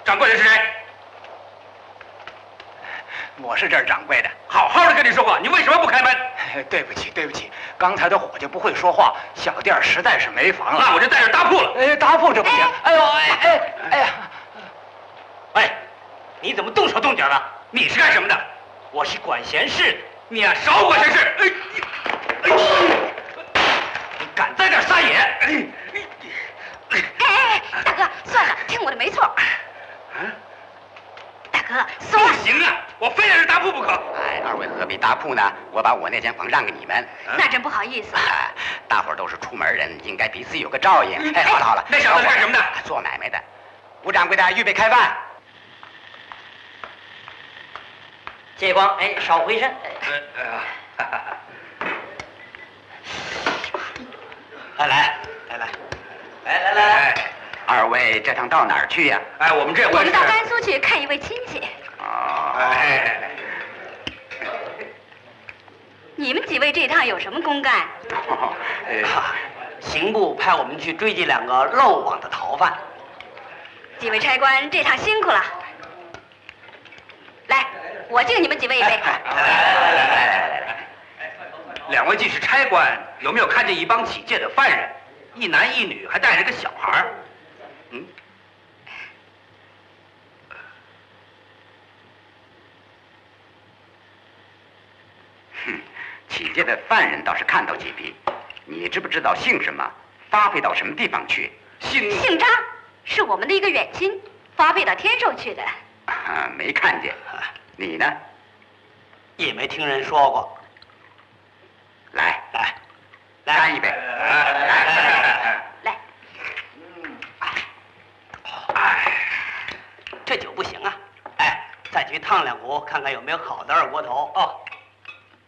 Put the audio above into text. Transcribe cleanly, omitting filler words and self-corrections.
掌柜的是谁？ 我是这儿掌柜的。 好好的跟你说话，你为什么不开门？ 对不起，对不起，刚才的伙计不会说话，小店实在是没房了。 那我就在这搭铺了。 搭铺就不行。哎呦，哎呀！ 哎，你怎么动手动脚的？你是干什么的？ 我是管闲事的。 你呀，少管闲事！你敢在这儿撒野！ 大哥，算了，听我的没错。大哥，算了。 不行啊，我非在这搭铺不可。 哎，二位何必搭铺呢？我把我那间房让给你们。 那真不好意思。 大伙儿都是出门人，应该彼此有个照应。哎，好了好了， 那小子是干什么的？ 做买卖的。吴掌柜的，预备开饭。 谢光，哎，少回身。来， 二位这趟到哪儿去呀？ 哎，我们这回我们到甘肃去看一位亲戚。你们几位这趟有什么公干？ 刑部派我们去追击2个漏网的逃犯。 几位差官这趟辛苦了。来，我敬你们几位一杯。 来， 两位既是差官，有没有看见一帮起戒的犯人，一男一女，还带着个小孩？ 起戒的犯人倒是看到几批，你知不知道姓什么，发配到什么地方去？ 姓张，是我们的一个远亲，发配到天寿去的。 没看见。你呢？ 也没听人说过。 来， 干一杯。 来。 这酒不行啊！哎，再去烫2壶，看看有没有好的二锅头。 哦。